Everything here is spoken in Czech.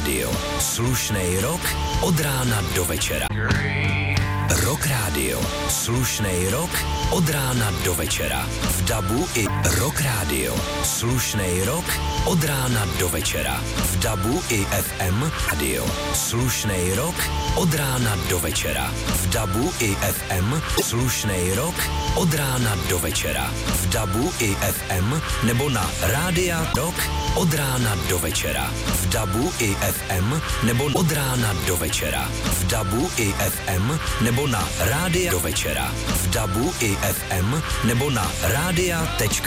Radio. Slušnej rock od rána do večera. Rock Radio. Slušnej rock od rána do večera. V dabu i Rock Radio. Slušnej rock od rána do večera. V dabu i FM Radio. Slušnej rock od rána do večera. V dabu i FM. Slušnej rock od rána do večera. V dabu i FM nebo na Rádia Rock od rána do večera. V dabu i FM nebo od rána do večera. V dabu i FM nebo na Rádia do večera. V dabu i FM nebo na rádia.